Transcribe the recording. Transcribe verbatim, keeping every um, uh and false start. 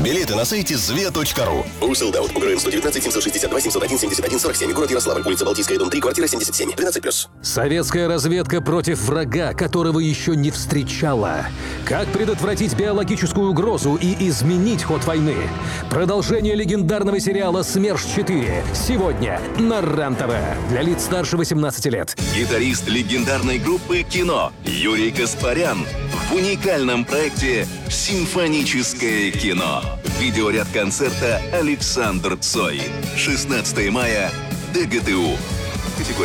Билеты на сайте зве точка ру. Урселдаут. УГРН сто девятнадцать семьсот шестьдесят два семьсот один семьдесят один сорок семь. Город Ярославль. Улица Балтийская, дом три, квартира семьдесят семь. тринадцать плюс. Советская разведка против врага, которого еще не встречала. Как предотвратить биологическую угрозу и изменить ход войны? Продолжение легендарного сериала «СМЕРШ-четыре» сегодня на РЕН-ТВ. Для лиц старше восемнадцати лет. Гитарист легендарной группы «Кино» Юрий Гаспарян в уникальном проекте «Симфоническое кино». Видеоряд концерта Александр Цой. шестнадцатого мая. ДГТУ. Категория